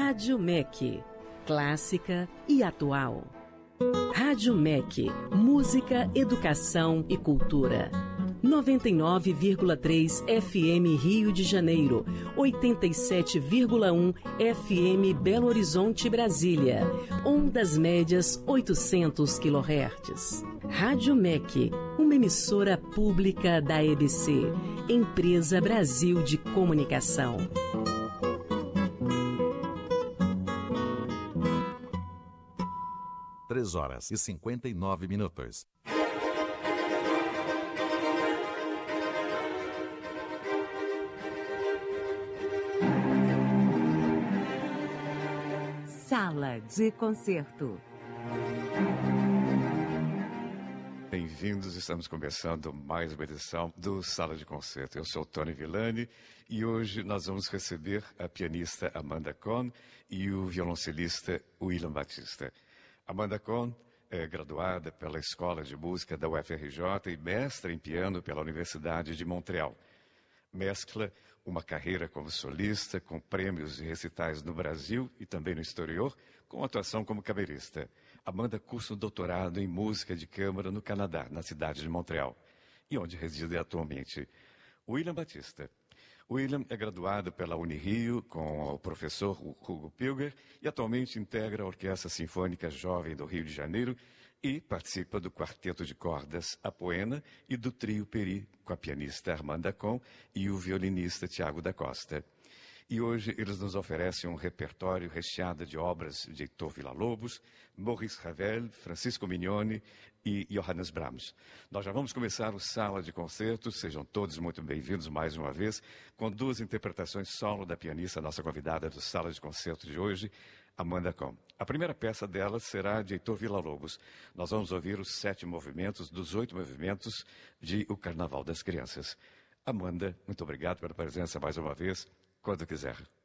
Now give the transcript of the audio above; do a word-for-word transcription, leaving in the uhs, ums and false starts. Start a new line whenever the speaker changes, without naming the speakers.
Rádio M E C, clássica e atual. Rádio M E C, música, educação e cultura. noventa e nove vírgula três F M Rio de Janeiro, oitenta e sete vírgula um F M Belo Horizonte, Brasília. Ondas médias oitocentos quilohertz. Rádio M E C, uma emissora pública da E B C, Empresa Brasil de Comunicação.
Três horas e cinquenta e nove minutos.
Sala de concerto.
Bem-vindos, estamos começando mais uma edição do Sala de Concerto. Eu sou Tony Villani e hoje nós vamos receber a pianista Amanda Cohn e o violoncelista William Batista. Amanda Cohn é graduada pela Escola de Música da U F R J e mestra em piano pela Universidade de Montreal. Mescla uma carreira como solista, com prêmios e recitais no Brasil e também no exterior, com atuação como camerista. Amanda cursa um doutorado em música de câmara no Canadá, na cidade de Montreal, e onde reside atualmente. William Batista. William é graduado pela Unirio com o professor Hugo Pilger e atualmente integra a Orquestra Sinfônica Jovem do Rio de Janeiro e participa do quarteto de cordas Apoena e do trio Peri, com a pianista Amanda Cohn e o violinista Tiago da Costa. E hoje eles nos oferecem um repertório recheado de obras de Heitor Villa-Lobos, Maurice Ravel, Francisco Mignone e Johannes Brahms. Nós já vamos começar o Sala de Concertos, sejam todos muito bem-vindos mais uma vez, com duas interpretações solo da pianista, nossa convidada do Sala de Concertos de hoje, Amanda Cohn. A primeira peça dela será de Heitor Villa-Lobos. Nós vamos ouvir os sete movimentos dos oito movimentos de O Carnaval das Crianças. Amanda, muito obrigado pela presença mais uma vez. Quando quiser.